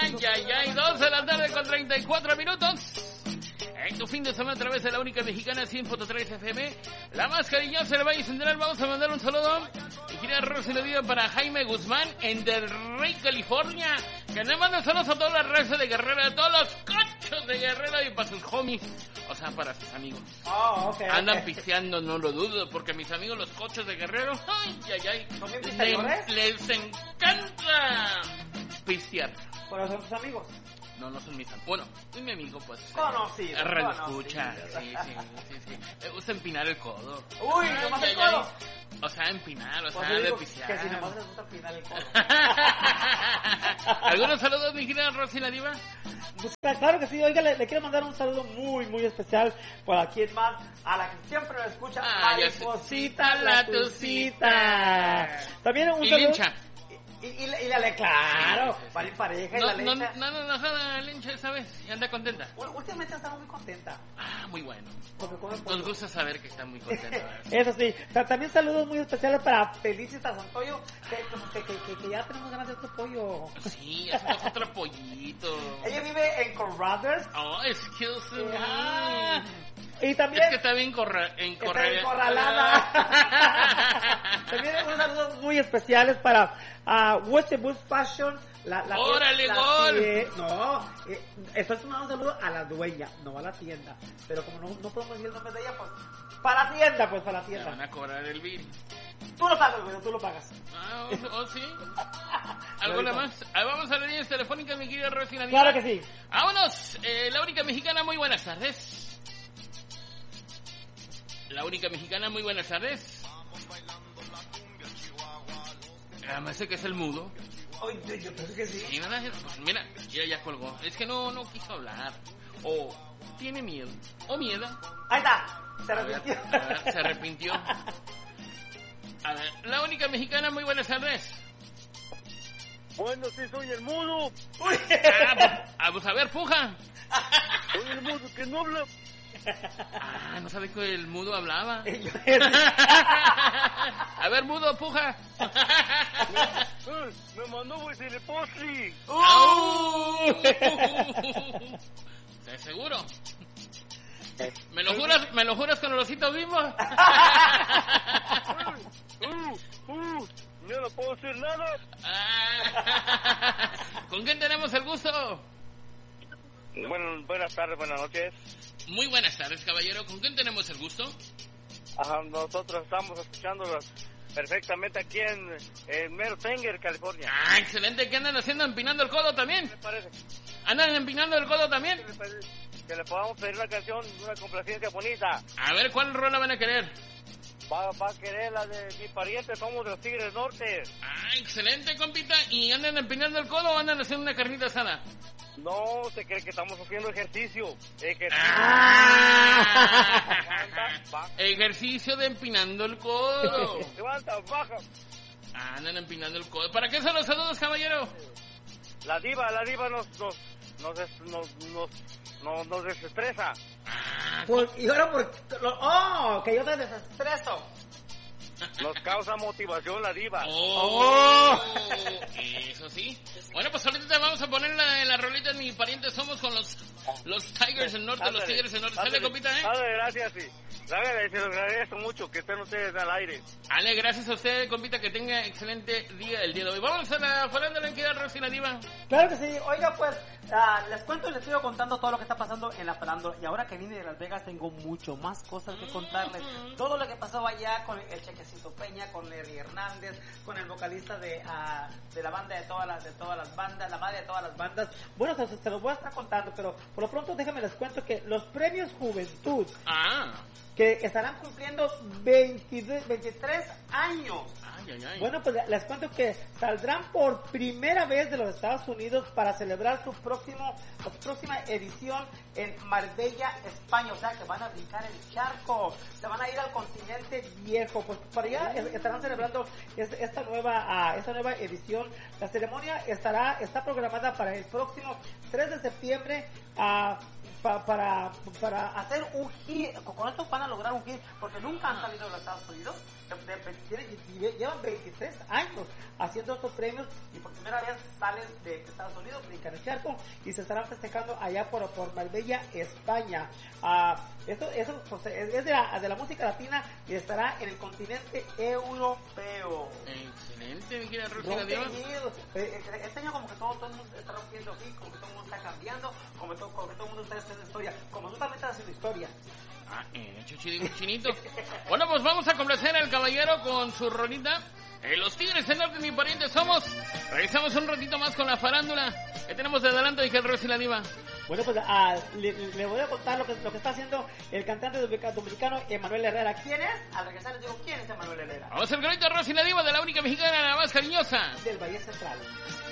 Ay, ay, ay, 12 de la tarde con 34 minutos. En tu fin de semana a través de la única mexicana 100.3 FM, la más cariñosa del Valle Central. Vamos a mandar un saludo y quiero Rosy le digo para Jaime Guzmán en Del Rey, California, que le manda saludos a toda la raza de Guerrero, a todos los cochos de Guerrero y para sus homies, o sea, para sus amigos. Oh, okay. Andan pisteando, no lo dudo, porque mis amigos los cochos de Guerrero, ay, ay, ay, ¿Son bien pisteadores? les encanta pistear. Pero son tus amigos. No son mis amigos. Bueno, es mi amigo, pues. Conocido. Escucha. Sí. Me gusta empinar el codo. Uy, nomás el codo. O sea, empinar, o Pues sea, yo de digo pistear. que si nomás les gusta empinar el codo. ¿Algunos saludos, mi querida Rosy la Diva? Pues, claro que sí, oiga, le quiero mandar un saludo muy, muy especial para quien más, a la que siempre me escucha, Mariposita la Tucita. También un saludo. Lincha. Y la claro, para ir pareja y la leche. No, la Lincha esa vez, y anda contenta. Últimamente estamos muy contenta. Ah, muy bueno. Nos Nos gusta saber que está muy contenta. Eso sí, también saludos muy especiales para Felicita Santoyo, que ya tenemos ganas de otro pollo. Sí, hacemos otro pollito. Ella vive en Corrales. Oh, excuse me. Y también es que está bien encorralada. También unos saludos muy especiales para Westwood Fashion. ¡Órale, gol! No, esto es un saludo a la dueña, no a la tienda. Pero como no podemos decir el nombre de ella, pues para la tienda, Me van a cobrar el bill. Tú lo pagas, güey, tú lo pagas. Sí. ¿Alguna más? Vamos a las líneas telefónicas, mi querida Rosina. Claro que sí. Vámonos, la única mexicana, muy buenas tardes. La única mexicana, muy buenas tardes. Me sé que es el mudo. Oye, yo creo que sí. Sí, ¿verdad? Pues mira, ya colgó. Es que no quiso hablar. O tiene miedo. O miedo. Ahí está. Se arrepintió. Se arrepintió. A ver, la única mexicana, muy buenas tardes. Bueno, sí, soy el mudo. Uy. Pues a ver, puja. Soy el mudo que no habla. No sabes que el mudo hablaba. A ver, mudo, puja. Me mandó Wesley Postri. ¿Estás seguro? ¿Me lo juras con los ositos mismos? Yo no puedo decir nada. ¿Con quién tenemos el gusto? Bueno, buenas tardes, buenas noches. Muy buenas tardes, caballero. ¿Con quién tenemos el gusto? Nosotros estamos escuchándolos perfectamente aquí en Mero Tenger, California. Excelente. ¿Qué andan haciendo? ¿Empinando el codo también? ¿Qué le parece? ¿Andan empinando el codo también? ¿Qué le parece? Que le podamos pedir una canción, una complacencia bonita. A ver, ¿cuál rola van a querer? Va a querer la de mi pariente, somos de los Tigres Norte. Excelente, compita. ¿Y andan empinando el codo o andan haciendo una carnita asada? No, se cree que estamos haciendo ejercicio. Ejercicio de empinando el codo. Levanta, baja. Andan empinando el codo. ¿Para qué son los saludos, caballero? La diva nos desestresa. Y ahora que yo te desestreso. Nos causa motivación la diva. Eso sí. Bueno, pues ahorita vamos a poner la rolita de Mi Pariente Somos con los Tigers del Norte, los Tigres del Norte. Sale, compita, Gracias, sí. Se lo agradezco mucho que estén ustedes al aire. Ale, gracias a usted, compita, que tenga excelente día el día de hoy. Vamos a la farándula en que Rosy la Diva. Claro que sí. Oiga, pues, les cuento y les sigo contando todo lo que está pasando en la farándula. Y ahora que vine de Las Vegas tengo mucho más cosas que contarles. Todo lo que pasó allá con el Chequecito Peña, con Larry Hernández, con el vocalista de la banda de todas las bandas, la madre de todas las bandas. Bueno, se los voy a estar contando, pero por lo pronto déjenme les cuento que los premios Juventud, que estarán cumpliendo 23 años. Bueno, pues les cuento que saldrán por primera vez de los Estados Unidos para celebrar su próxima edición en Marbella, España. O sea, que van a brincar el charco, se van a ir al continente viejo. Pues para allá estarán celebrando esta nueva edición. La ceremonia está programada para el próximo 3 de septiembre para hacer un hit. Con esto van a lograr un hit, porque nunca han salido de los Estados Unidos, llevan 23 años haciendo estos premios y por primera vez salen de Estados Unidos, brincan el charco y se estarán festejando allá por Marbella, España. Esto pues, es de la música latina y estará en el continente europeo. Excelente, mi querida Rosy No la Diva. Este año como que todo el mundo está rompiendo aquí, como que todo el mundo está cambiando, como que todo el mundo está haciendo historia, como tú también estás haciendo historia. Chinito. Bueno, pues vamos a complacer al caballero con su rolita. Los Tigres del Norte, mi pariente somos. Regresamos un ratito más con la farándula. ¿Qué tenemos de adelante, dije el Rosy la Diva? Bueno, pues le voy a contar lo que está haciendo el cantante dominicano Emanuel Herrera. ¿Quién es? Al regresar les digo quién es Emanuel Herrera. Vamos al grito Rosy la Diva de la única mexicana, la más cariñosa del Valle Central.